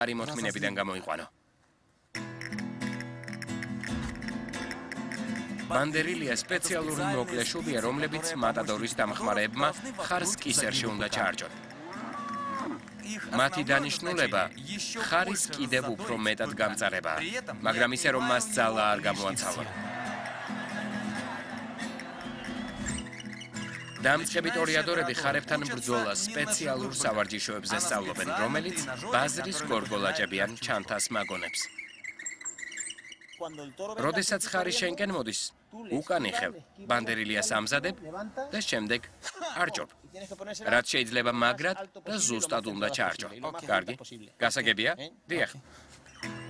არი მოთმინებიდან გამოიყვანო. ბანდერილია სპეციალური მოკლე შუბია, რომლებიც მატადორის დამხმარეებმა ხარს კისერში უნდა ჩაარჯონ. მათი დანიშნულება ხარის კიდევ უფრო მეტად გამწარებაა, მაგრამ ისე რომ მას ძალა არ გამოაცალონ. დამწყები ტორიადორები ხარებთან ბრძოლას სპეციალურ სავარჯიშოებზე სწავლობენ, რომელიც ბაზრის გორგოლაჭებიან ჩანთას მაგონებს. როდესაც ხარი შენკენ მოდის, უკან იხევ, ბანდერილიას ამზადებ და შემდეგ არჯობ. რაც შეიძლება მაგრად და ზუსტად უნდა ჩაარჯო. კარგი, გასაგებია? დიახ.